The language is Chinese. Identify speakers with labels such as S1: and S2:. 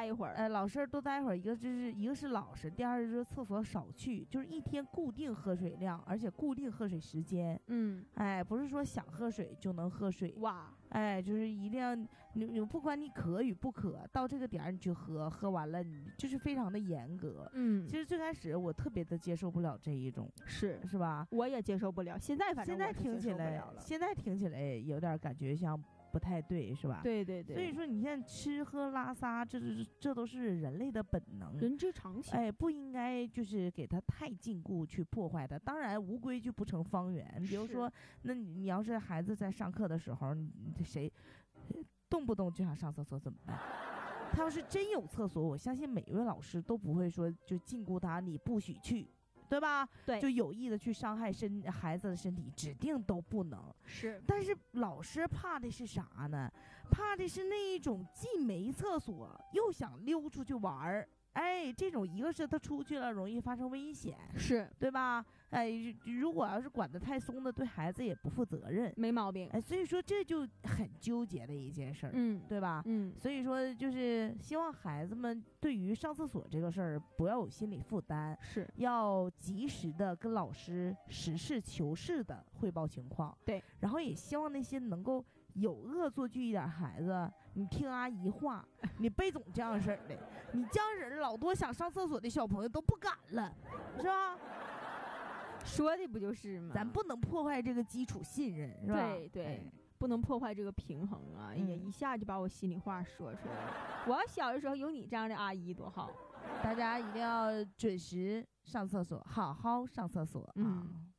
S1: 待一会儿。
S2: 老实多待一会儿，一个是老实，第二就是厕所少去，就是一天固定喝水量，而且固定喝水时间。不是说想喝水就能喝水。
S1: 哇，
S2: 就是一定要你不管你渴与不渴，到这个点你去喝，喝完了你就是非常的严格。其实最开始我特别的接受不了这一种，是吧？
S1: 我也接受不了，现在
S2: 听起来有点感觉像不太对，是吧？
S1: 对。
S2: 所以说你现在吃喝拉撒，这都是人类的本能，
S1: 人之常情。
S2: 不应该就是给它太禁锢去破坏它。当然无规矩不成方圆。比如说，那你要是孩子在上课的时候，谁动不动就想上厕所怎么办？他要是真有厕所，我相信每一位老师都不会说就禁锢他，你不许去。对吧？
S1: 对，
S2: 就有意的去伤害孩子的身体，指定都不能。
S1: 是，
S2: 但是老师怕的是啥呢？怕的是那一种既没厕所又想溜出去玩儿。这种一个是他出去了容易发生危险，
S1: 是
S2: 对吧？如果要是管得太松的，对孩子也不负责任，
S1: 没毛病。
S2: 所以说这就很纠结的一件事儿，对吧？所以说就是希望孩子们对于上厕所这个事儿不要有心理负担，
S1: 是
S2: 要及时的跟老师实事求是的汇报情况。
S1: 对，
S2: 然后也希望那些能够有恶作剧一点孩子，你听阿姨话，你别总这样式儿的，你这样式儿老多想上厕所的小朋友都不敢了，是吧？
S1: 说的不就是吗？
S2: 咱不能破坏这个基础信任，是吧？
S1: 对，不能破坏这个平衡啊！也一下就把我心里话说出来了。我要小的时候有你这样的阿姨多好。
S2: 大家一定要准时上厕所，好好上厕所啊！